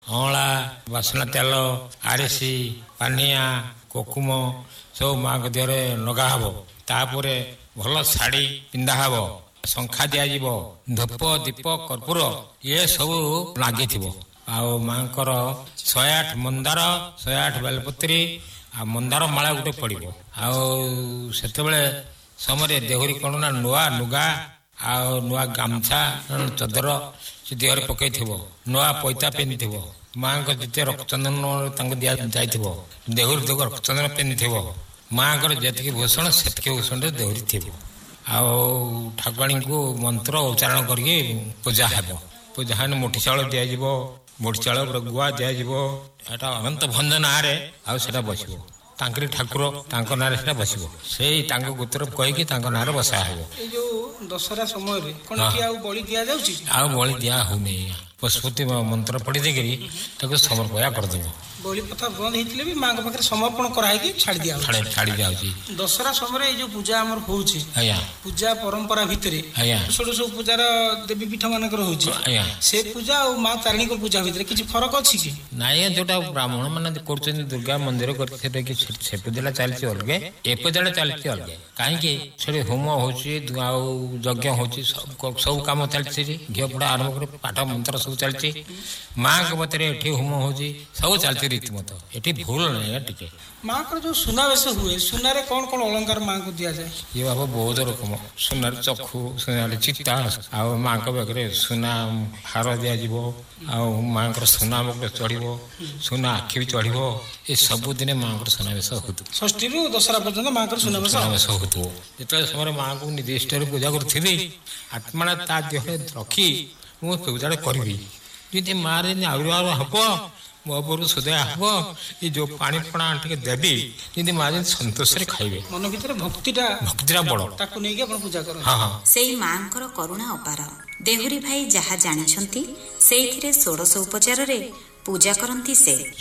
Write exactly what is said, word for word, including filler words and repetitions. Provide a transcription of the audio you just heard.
ଅଁଳା, ବାସନା ତେଲ, ଆରିସି, ପାନିଆ, କୋକୁମ ସବୁ ମାଙ୍କ ଦେହରେ ଲଗା ହବ। ତାପରେ ଭଲ ଶାଢୀ ପିନ୍ଧା ହବ, ଶଙ୍ଖା ଦିଆଯିବ, ଧୂପ ଦୀପ କର୍ପୂର ଇଏ ସବୁ ଲାଗିଥିବ। ଆଉ ମାଙ୍କର ଶହେ ଆଠ ମନ୍ଦାର, ଶହେ ଆଠ ବେଲପତ୍ରୀ ଆଉ ମନ୍ଦାର ମାଳା ଗୋଟେ ପଡିବ। ଆଉ ସେତେବେଳେ ସମୟରେ ଦେହୁରୀ କଣ ନା ନୂଆ ଲୁଗା ଆଉ ନୂଆ ଗାମଛା ଚଦର ସେ ଦେହରେ ପକେଇଥିବ, ନୂଆ ପଇତା ପିନ୍ଧିଥିବ। ମାଙ୍କ ଯେତେ ରକ୍ତଚନ୍ଦନ ତାଙ୍କୁ ଦିଆ ଯାଇଥିବ, ଦେହୁରୀ ଦେହ ରକ୍ତଚନ୍ଦନ ପିନ୍ଧିଥିବ। ମାଙ୍କର ଯେତିକି ଭୂଷଣ ସେତିକି ଭୂଷଣରେ ଦେହୁରୀ ଥିବ। ଆଉ ଠାକୁରାଣୀଙ୍କୁ ମନ୍ତ୍ର ଉଚ୍ଚାରଣ କରିକି ପୂଜା ହେବ। ପୂଜା ହେଲେ ମୁଠି ଚାଉଳ ଦିଆଯିବ, ମୁଠି ଚାଉଳ ଗୁଆ ଦିଆଯିବ। ଏଟା ଅନନ୍ତ ଭଞ୍ଜ ନାଁରେ ଆଉ ସେଟା ବସିବ, ତାଙ୍କରି ଠାକୁର ତାଙ୍କ ନାଁରେ ସେଟା ବସିବ। ସେଇ ତାଙ୍କ ଗୋତ୍ର କହିକି ତାଙ୍କ ନାଁରେ ବସା ହେବ। ଏଇ ଯୋଉ ଦଶହରା ସମୟରେ କଣ କି ଆଉ ବଳି ଦିଆଯାଉଛି? ଆଉ ବଳି ଦିଆ ହଉନି, ପଶୁପତି ମନ୍ତ୍ର ପଢି ଦେଇକିରି ତାକୁ ସମର୍ପୟା କରିଦେବ। ବଳି ପ୍ରଥା ବନ୍ଦ ହେଇଥିଲେ ବି ମାଙ୍କ ପାଖରେ ସମର୍ପଣ କରାହେଇକି ଛାଡି ଦିଆ ଛାଡି ଦିଆହଉଛି। ଦଶହରା ସମୟରେ ଏଇ ଯୋଉ ପୂଜା ଆମର ହଉଛି, ଆଜ୍ଞା ପୂଜା ପରମ୍ପରା ଭିତରେ ଆଜ୍ଞା ସବୁ ସବୁ ପୂଜାର ଦେବୀ ପୀଠ ମାନଙ୍କର ହଉଛି, ଆଜ୍ଞା ସେ ପୂଜା ଆଉ ମା ତାରିଣୀଙ୍କ ପୂଜା ଭିତରେ କିଛି ଫରକ ଅଛି କି? ନାଇଁ, ଯୋଉଟା ବ୍ରାହ୍ମଣ ମାନେ କରୁଛନ୍ତି ଦୁର୍ଗା ମନ୍ଦିର କରୁଛି ସେଟା କି ସେ ପୂଜାଟା ଚାଲିଛି ଅଲଗା, ଏ ପୂଜାଟା ଚାଲିଛି ଅଲଗା। କାହିଁକି ସେଠି ହୋମ ହଉଛି ଆଉ ଯଜ୍ଞ ହଉଛି, ସବୁ କାମ ଚାଲିଛି, ଘିଅ ପୋଡା ଆରମ୍ଭ କରି ପାଠ ମନ୍ତ୍ର ସବୁ ଚାଲିଛି। ମାଙ୍କ ମତରେ ଏଠି ହୋମ ହଉଛି, ସବୁ ଚାଲିଛି ରୀତିମତ। ଏଠି ଭୁଲ ନାହିଁ ଟିକେ। ମାଙ୍କର ଯୋଉ ସୁନାବେଶ ହୁଏ, ସୁନାରେ କଣ କଣ ଅଳଙ୍କାର ମାଙ୍କୁ ଦିଆଯାଏ? ଇଏ ବାବା ବହୁତ ରକମ, ସୁନାର ଚକ୍ଷୁ, ସୁନାର ଚିତା, ଆଉ ମାଙ୍କ ପାଖରେ ସୁନା ହାର ଦିଆଯିବ, ଆଉ ମାଙ୍କର ସୁନା ମୁକୁଟ ଚଢିବ, ସୁନା ଆଖି ବି ଚଢିବ। ଏ ସବୁଦିନେ ମାଙ୍କର ସୁନାବେଶ ହଉଥିବ। ଷଷ୍ଠୀରୁ ଦଶହରା ପର୍ଯ୍ୟନ୍ତ ମାଙ୍କର ସୁନାବେଶ ହଉଥିବ। ଯେତେବେଳେ ସମୟରେ ମାଙ୍କୁ ନିର୍ଦ୍ଦିଷ୍ଟରେ ପୂଜା କରୁଥିବି, ଆତ୍ମାଟା ତା ଦେହରେ ରଖି ମୁଁ ପୂଜାଟା କରିବି। ଯଦି ମାରେ ଆବିର୍ଭାବ ହବ, ମୋ ଉପରକୁ ସୁଦୟ ହବ, ଏ ଯୋଉ ପାଣି ପଣା ଟିକେ ଦେବି, ଯେମିତି ମା ଯେମିତି ସନ୍ତୋଷରେ ଖାଇବେ। ମନ ଭିତରେ ଭକ୍ତିଟା ଭକ୍ତିଟା ବଡ, ତାକୁ ନେଇକି ଆପଣ ପୂଜା କରନ୍ତି। ହଁ ହଁ। ସେଇ ମାଙ୍କର କରୁଣା ଅପାର। ଦେହୁରୀ ଭାଇ ଯାହା ଜାଣିଛନ୍ତି ସେଇଥିରେ ଷୋଡଶ ଉପଚାରରେ ପୂଜା କରନ୍ତି ସେ।